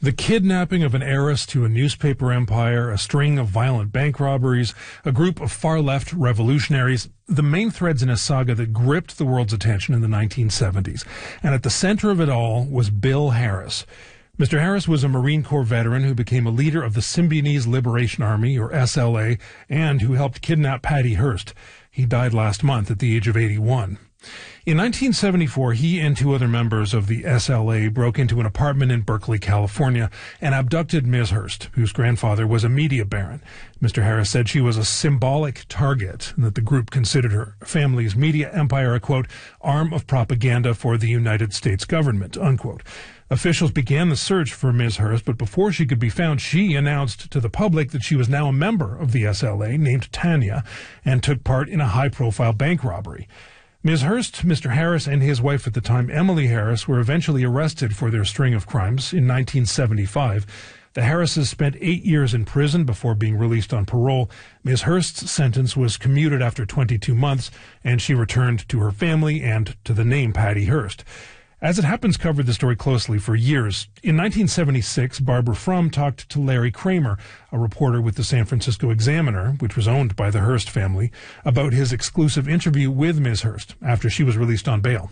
The kidnapping of an heiress to a newspaper empire, a string of violent bank robberies, a group of far-left revolutionaries, the main threads in a saga that gripped the world's attention in the 1970s. And at the center of it all was Bill Harris. Mr. Harris was a Marine Corps veteran who became a leader of the Symbionese Liberation Army, or SLA, and who helped kidnap Patty Hearst. He died last month at the age of 81. In 1974, he and two other members of the SLA broke into an apartment in Berkeley, California, and abducted Ms. Hearst, whose grandfather was a media baron. Mr. Harris said she was a symbolic target, and that the group considered her family's media empire a, quote, arm of propaganda for the United States government, unquote. Officials began the search for Ms. Hearst, but before she could be found, she announced to the public that she was now a member of the SLA, named Tanya, and took part in a high-profile bank robbery. Ms. Hearst, Mr. Harris, and his wife at the time, Emily Harris, were eventually arrested for their string of crimes in 1975. The Harrises spent 8 years in prison before being released on parole. Ms. Hearst's sentence was commuted after 22 months, and she returned to her family and to the name Patty Hearst. As It Happens covered the story closely for years. In 1976, Barbara Frum talked to Larry Kramer, a reporter with the San Francisco Examiner, which was owned by the Hearst family, about his exclusive interview with Ms. Hearst after she was released on bail.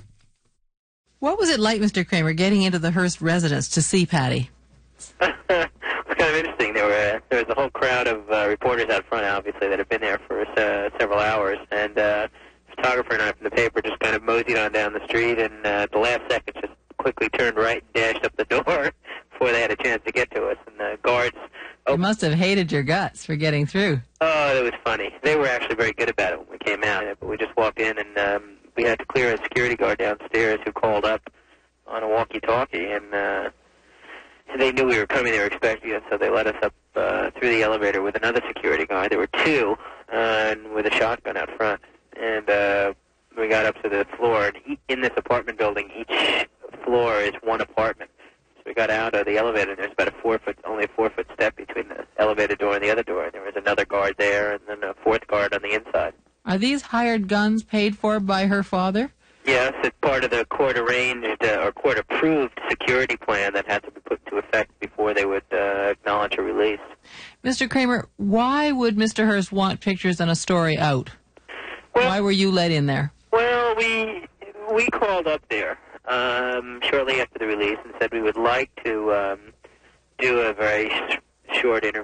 What was it like, Mr. Kramer, getting into the Hearst residence to see Patty? It was kind of interesting. There was a whole crowd of reporters out front, obviously, that had been there for several hours, and photographer and I from the paper just kind of moseyed on down the street, and at the last second just quickly turned right and dashed up the door before they had a chance to get to us. And the guards... You must have hated your guts for getting through. Oh, it was funny. They were actually very good about it when we came out. But we just walked in, and we had to clear a security guard downstairs who called up on a walkie-talkie, and they knew we were coming. They were expecting us, so they let us up through the elevator with another security guard. There were two, and with a shotgun out front. And we got up to the floor, and in this apartment building, each floor is one apartment. So we got out of the elevator, and there's about only a 4-foot step between the elevator door and the other door. And there was another guard there, and then a fourth guard on the inside. Are these hired guns paid for by her father? Yes, it's part of the court-arranged or court-approved security plan that had to be put into effect before they would acknowledge a release. Mr. Kramer, why would Mr. Hearst want pictures and a story out? Well, why were you let in there? Well, we called up there shortly after the release and said we would like to do a very short interview